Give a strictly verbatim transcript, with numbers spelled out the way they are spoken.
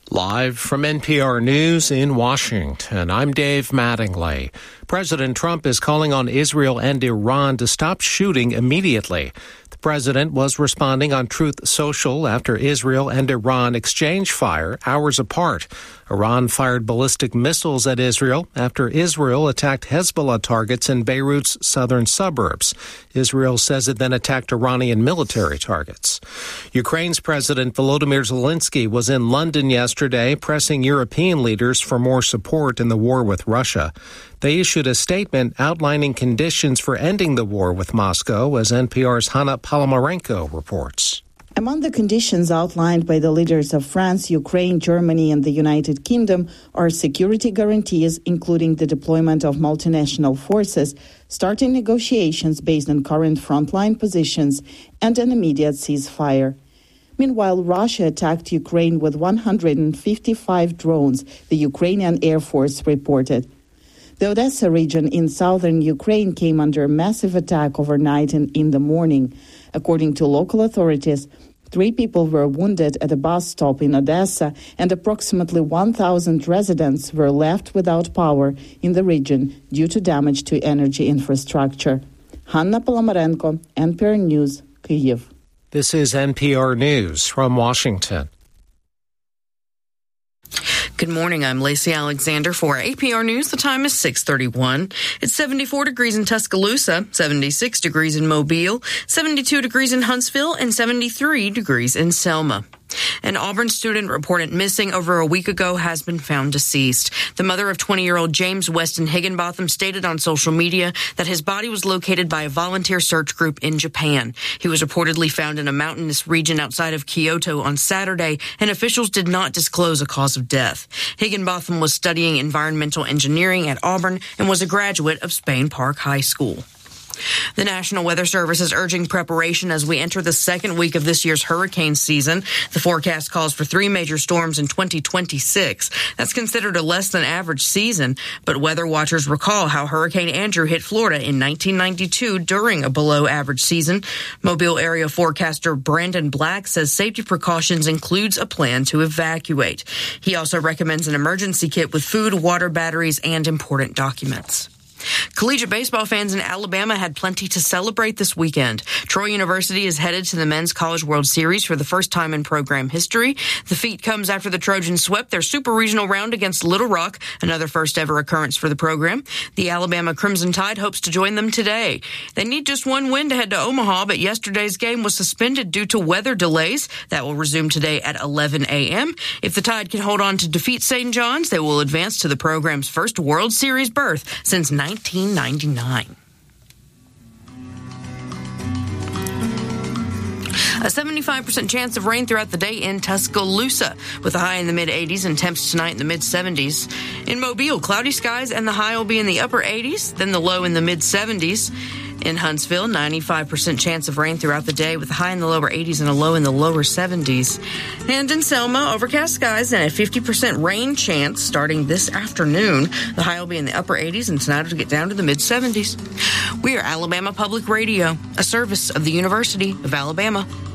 Live from N P R News in Washington, I'm Dave Mattingly. President Trump is calling on Israel and Iran to stop shooting immediately. The president was responding on Truth Social after Israel and Iran exchanged fire hours apart. Iran fired ballistic missiles at Israel after Israel attacked Hezbollah targets in Beirut's southern suburbs. Israel says it then attacked Iranian military targets. Ukraine's President Volodymyr Zelensky was in London yesterday, pressing European leaders for more support in the war with Russia. They issued a statement outlining conditions for ending the war with Moscow, as N P R's Hanna Palomarenko reports. Among the conditions outlined by the leaders of France, Ukraine, Germany, and the United Kingdom are security guarantees, including the deployment of multinational forces, starting negotiations based on current frontline positions, and an immediate ceasefire. Meanwhile, Russia attacked Ukraine with one hundred fifty-five drones, the Ukrainian Air Force reported. The Odessa region in southern Ukraine came under a massive attack overnight and in the morning. According to local authorities, three people were wounded at a bus stop in Odessa, and approximately one thousand residents were left without power in the region due to damage to energy infrastructure. Hanna Palomarenko, N P R News, Kyiv. This is N P R News from Washington. Good morning. I'm Lacey Alexander for A P R News. The time is six thirty-one. It's seventy-four degrees in Tuscaloosa, seventy-six degrees in Mobile, seventy-two degrees in Huntsville, and seventy-three degrees in Selma. An Auburn student reported missing over a week ago has been found deceased. The mother of twenty-year-old James Weston Higginbotham stated on social media that his body was located by a volunteer search group in Japan. He was reportedly found in a mountainous region outside of Kyoto on Saturday, and officials did not disclose a cause of death. Higginbotham was studying environmental engineering at Auburn and was a graduate of Spain Park High School. The National Weather Service is urging preparation as we enter the second week of this year's hurricane season. The forecast calls for three major storms in twenty twenty-six. That's considered a less than average season, but weather watchers recall how Hurricane Andrew hit Florida in nineteen ninety-two during a below average season. Mobile area forecaster Brandon Black says safety precautions includes a plan to evacuate. He also recommends an emergency kit with food, water, batteries, and important documents. Collegiate baseball fans in Alabama had plenty to celebrate this weekend. Troy University is headed to the Men's College World Series for the first time in program history. The feat comes after the Trojans swept their super regional round against Little Rock, another first ever occurrence for the program. The Alabama Crimson Tide hopes to join them today. They need just one win to head to Omaha, but yesterday's game was suspended due to weather delays. That will resume today at eleven a.m. If the Tide can hold on to defeat Saint John's, they will advance to the program's first World Series berth since nineteen ninety-nine. A seventy-five percent chance of rain throughout the day in Tuscaloosa, with a high in the mid-eighties and temps tonight in the mid-seventies. In Mobile, cloudy skies and the high will be in the upper eighties, then the low in the mid-seventies. In Huntsville, ninety-five percent chance of rain throughout the day with a high in the lower eighties and a low in the lower seventies. And in Selma, overcast skies and a fifty percent rain chance starting this afternoon. The high will be in the upper eighties and tonight will get down to the mid-seventies. We are Alabama Public Radio, a service of the University of Alabama.